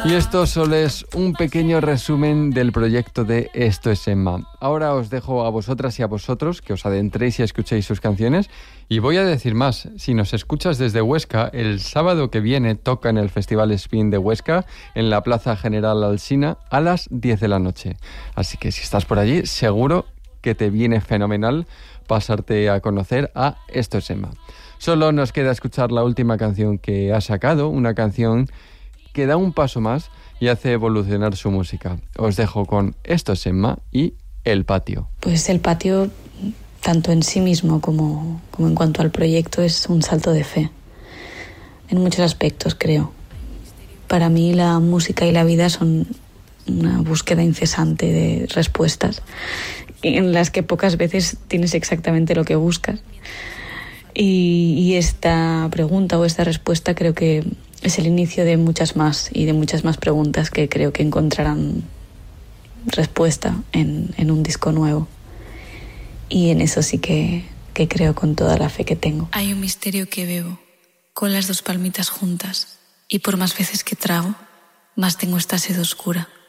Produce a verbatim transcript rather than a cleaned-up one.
Y esto solo es un pequeño resumen del proyecto de Esto es Emma. Ahora os dejo a vosotras y a vosotros que os adentréis y escuchéis sus canciones. Y voy a decir más, si nos escuchas desde Huesca, el sábado que viene toca en el Festival Spin de Huesca, en la Plaza General Alsina, a las diez de la noche. Así que si estás por allí, seguro que te viene fenomenal pasarte a conocer a Esto es Emma. Solo nos queda escuchar la última canción que ha sacado, una canción que da un paso más y hace evolucionar su música. Os dejo con Esto es Emma y El Patio. Pues El Patio, tanto en sí mismo como, como en cuanto al proyecto, es un salto de fe. En muchos aspectos, creo. Para mí la música y la vida son una búsqueda incesante de respuestas en las que pocas veces tienes exactamente lo que buscas. Y, y esta pregunta o esta respuesta creo que es el inicio de muchas más y de muchas más preguntas que creo que encontrarán respuesta en, en un disco nuevo. Y en eso sí que, que creo con toda la fe que tengo. Hay un misterio que bebo con las dos palmitas juntas y por más veces que trago, más tengo esta sed oscura.